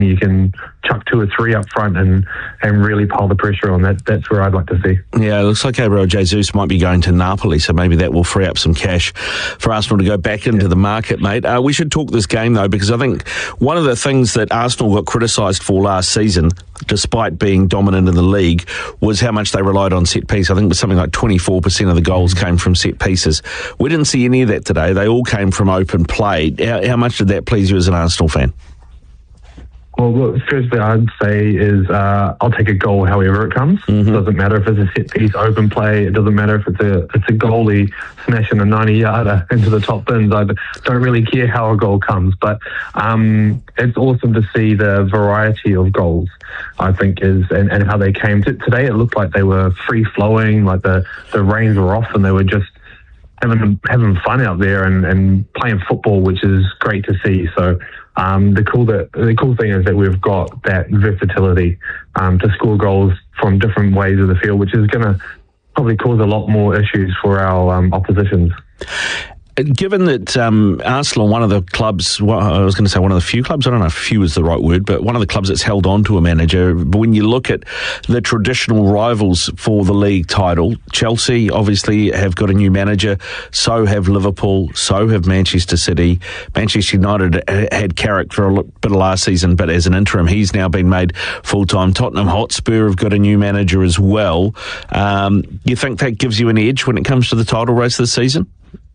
you can chuck 2 or 3 up front and really pile the pressure on. That's where I'd like to see. Yeah, it looks like Gabriel Jesus might be going to Napoli, so maybe that will free up some cash for Arsenal to go back into the market, mate. We should talk this game, though, because I think one of the things that Arsenal got criticised for last season, despite being dominant in the league, was how much they relied on set piece. I think it was something like 24% of the goals came from set pieces. We didn't see any of that today. They all came from open play. How much did that please you as an Arsenal fan? Well, firstly, I'd say is I'll take a goal however it comes. It doesn't matter if it's a set piece, open play. It doesn't matter if it's a goalie smashing a 90-yarder into the top bins. I don't really care how a goal comes, but it's awesome to see the variety of goals. I think is and how they came today. It looked like they were free flowing, like the reins were off, and they were just having fun out there and playing football, which is great to see. So. The cool thing is that we've got that versatility to score goals from different ways of the field, which is going to probably cause a lot more issues for our oppositions. Given that Arsenal, one of the clubs, well, I was going to say one of the few clubs, I don't know if few is the right word, but one of the clubs that's held on to a manager, when you look at the traditional rivals for the league title, Chelsea obviously have got a new manager, so have Liverpool, so have Manchester City. Manchester United had Carrick for a bit of last season, but as an interim, he's now been made full-time. Tottenham Hotspur have got a new manager as well. You think that gives you an edge when it comes to the title race this season?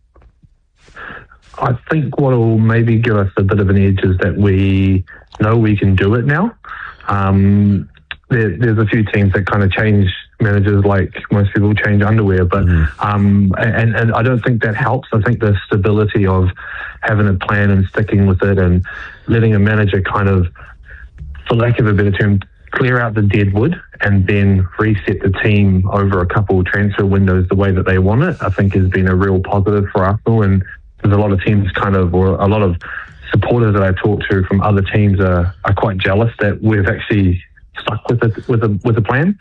I think what will maybe give us a bit of an edge is that we know we can do it now. There's a few teams that kind of change managers like most people change underwear, but and I don't think that helps. I think the stability of having a plan and sticking with it and letting a manager kind of, for lack of a better term, clear out the dead wood and then reset the team over a couple of transfer windows the way that they want it, I think has been a real positive for Arsenal. And there's a lot of teams or a lot of supporters that I talk to from other teams are quite jealous that we've actually stuck with a plan.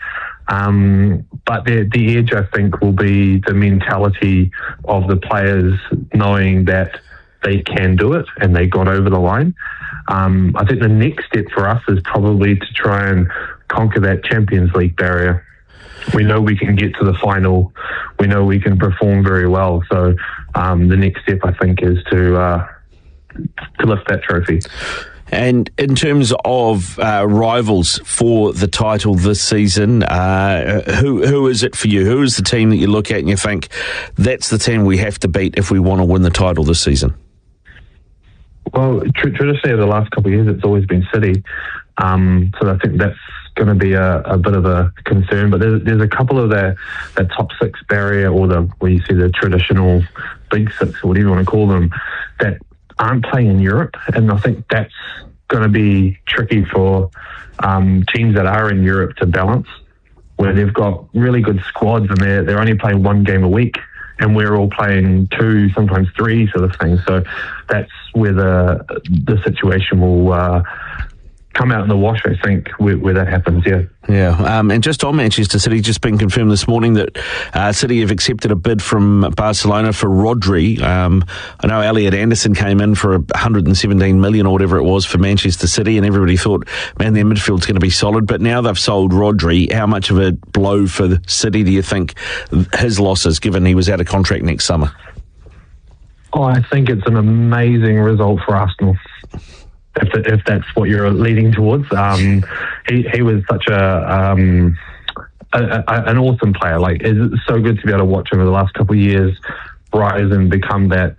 But the edge, I think, will be the mentality of the players knowing that they can do it and they got over the line. I think the next step for us is probably to try and conquer that Champions League barrier. We know we can get to the final. We know we can perform very well. So the next step, I think, is to lift that trophy. And in terms of rivals for the title this season, who is it for you? Who is the team that you look at and you think that's the team we have to beat if we want to win the title this season? Well, traditionally over the last couple of years, it's always been City. So I think that's going to be a bit of a concern. But there's a couple of that top 6 barrier, or where you see the traditional big 6, or whatever you want to call them, that aren't playing in Europe. And I think that's going to be tricky for teams that are in Europe to balance, where they've got really good squads and they're only playing 1 game a week, and we're all playing 2, sometimes 3 sort of thing. So that's where the situation will come out in the wash, I think, where that happens, yeah. Yeah, and just on Manchester City, just been confirmed this morning that City have accepted a bid from Barcelona for Rodri. I know Elliot Anderson came in for 117 million or whatever it was for Manchester City, and everybody thought, man, their midfield's going to be solid, but now they've sold Rodri. How much of a blow for the City do you think his losses, given he was out of contract next summer? Oh, I think it's an amazing result for Arsenal. If that's what you're leading towards. He was such an awesome player. Like, it's so good to be able to watch him over the last couple of years rise and become that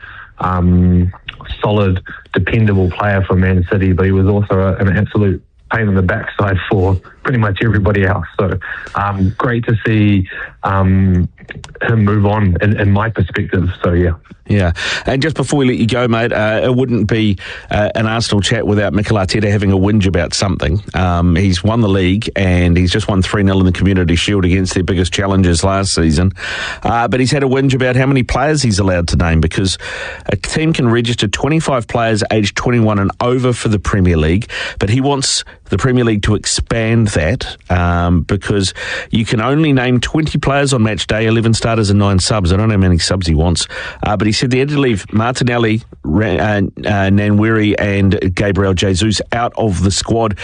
solid, dependable player for Man City. But he was also an absolute pain in the backside for pretty much everybody else. So great to see him move on in my perspective. So yeah. Yeah, and just before we let you go, mate, it wouldn't be an Arsenal chat whinge Mikel Arteta having a whinge about something. He's won the league and he's just won 3-0 in the Community Shield against their biggest challengers last season. But he's had a whinge about how many players he's allowed to name, because a team can register 25 players aged 21 and over for the Premier League, but he wants the Premier League to expand that because you can only name 20 players on match day, 11 starters and 9 subs. I don't know how many subs he wants, but he said they had to leave Martinelli, Nwaneri and Gabriel Jesus out of the squad